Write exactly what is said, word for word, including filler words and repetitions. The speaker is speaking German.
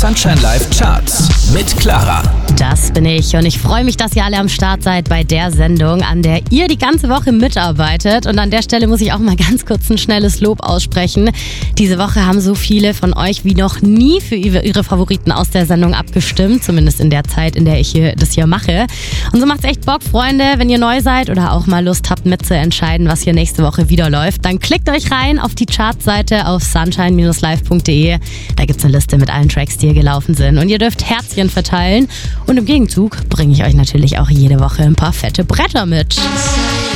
Sunshine Live Charts mit Clara. Das bin ich und ich freue mich, dass ihr alle am Start seid bei der Sendung, an der ihr die ganze Woche mitarbeitet. Und an der Stelle muss ich auch mal ganz kurz ein schnelles Lob aussprechen. Diese Woche haben so viele von euch wie noch nie für ihre Favoriten aus der Sendung abgestimmt, zumindest in der Zeit, in der ich hier, das hier mache. Und so macht's echt Bock, Freunde, wenn ihr neu seid oder auch mal Lust habt mitzuentscheiden, was hier nächste Woche wieder läuft. Dann klickt euch rein auf die Chartseite auf sunshine live punkt de. Da gibt's eine Liste mit allen Tracks, die hier gelaufen sind. Und ihr dürft Herzchen verteilen. Und im Gegenzug bringe ich euch natürlich auch jede Woche ein paar fette Bretter mit.